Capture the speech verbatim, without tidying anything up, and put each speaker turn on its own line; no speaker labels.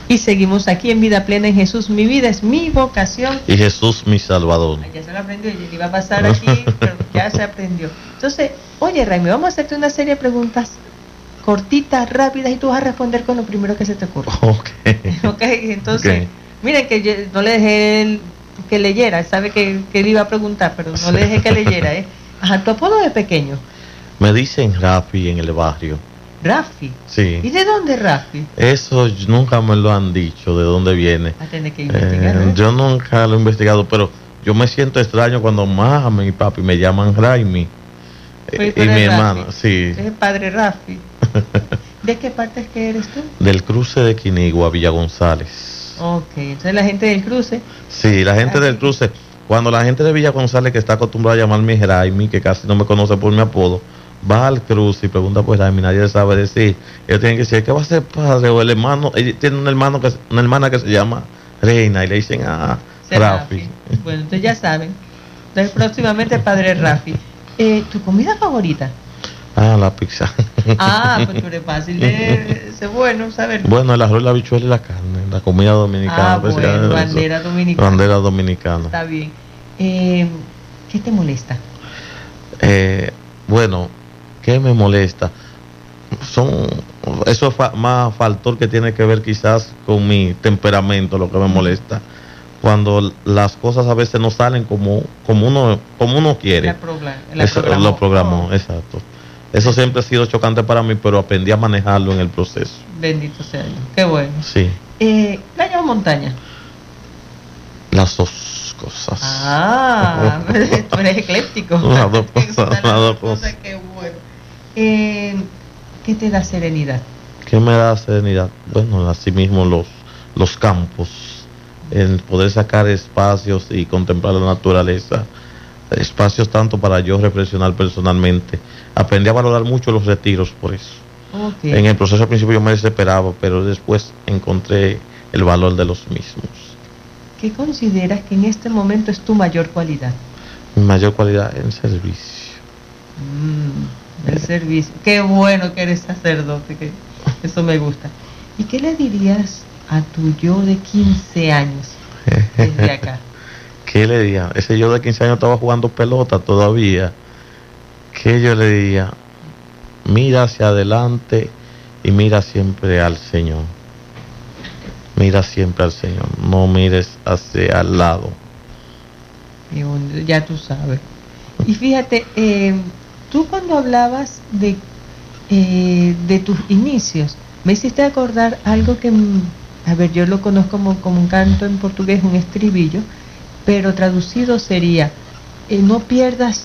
Y seguimos aquí en Vida Plena en Jesús. Mi vida es mi vocación.
Y Jesús mi Salvador.
Ay, ya se lo aprendió, ya iba a pasar aquí, pero ya se aprendió. Entonces, oye, Raimi, vamos a hacerte una serie de preguntas cortitas, rápidas, y tú vas a responder con lo primero que se te ocurra.
Ok.
Ok, entonces,
Okay.
miren que yo no le dejé el, que leyera, él sabe que, que él iba a preguntar, pero no le dejé que leyera, ¿eh? Ajá, tu apodo de pequeño.
Me dicen Rafi en el barrio.
Rafi.
Sí.
¿Y de dónde Rafi?
Eso nunca me lo han dicho, de dónde viene.
A tener que investigar.
Eh,
¿eh?
yo nunca lo he investigado, pero yo me siento extraño cuando mamá y papi me llaman Raimi.
Pues,
y mi hermana, sí.
Es el padre Rafi. ¿De qué parte es que eres tú?
Del cruce de Quinigua, Villa González.
Ok, entonces la gente del cruce.
Sí, la gente del cruce, cuando la gente de Villa González, que está acostumbrada a llamarme Raimi, que casi no me conoce por mi apodo, va al cruce y pregunta por Raimi, nadie sabe decir. Ellos tienen que decir, ¿qué va a ser padre? O el hermano, ellos tienen un hermano que, una hermana que se llama Reina, y le dicen, ah, Rafi.
Rafi. Bueno, entonces ya saben. Entonces próximamente padre Rafi. Eh, ¿Tu comida favorita?
Ah, la pizza.
Ah, pues tú eres fácil de ser bueno, saber.
Bueno, el arroz, la habichuela y la carne, la comida dominicana.
Ah,
pues,
bueno,
ya,
bandera
eso.
dominicana.
Bandera dominicana.
Está bien. Eh, ¿Qué te molesta?
Eh, bueno, ¿qué me molesta? Son, eso es fa- más factor que tiene que ver quizás con mi temperamento, lo que me molesta. Cuando las cosas a veces no salen como, como uno, como uno quiere.
La progra- la
Eso,
programó.
lo programó,
Oh,
exacto. Eso siempre ha sido chocante para mí, pero aprendí a manejarlo en el proceso.
bendito sea Dios. Qué bueno.
Sí,
Eh, ¿Playa o montaña?
las dos cosas.
Ah, tú eres ecléptico.
Las dos cosas,
Las
las
dos
dos
cosas,
cosas.
qué bueno. Eh, ¿Qué te da serenidad?
¿Qué me da serenidad? Bueno, así mismo los, los campos, el poder sacar espacios y contemplar la naturaleza, espacios tanto para yo reflexionar personalmente. Aprendí a valorar mucho los retiros por eso.
Okay.
En el proceso al principio yo me desesperaba, pero después encontré el valor de los mismos.
¿Qué consideras que en este momento es tu mayor cualidad?
Mi mayor cualidad es el servicio.
Mm, el servicio. Qué bueno que eres sacerdote, que eso me gusta. ¿Y qué le dirías a tu yo de quince años desde acá?
¿Qué le diría? Ese yo de quince años estaba jugando pelota todavía. ¿Qué yo le diría? Mira hacia adelante y mira siempre al Señor. Mira siempre al Señor. No mires hacia al lado.
Y bueno, ya tú sabes. Y fíjate, eh, tú cuando hablabas de, eh, de tus inicios, me hiciste acordar algo que, mm, a ver, yo lo conozco como, como un canto en portugués, un estribillo, pero traducido sería, eh, no pierdas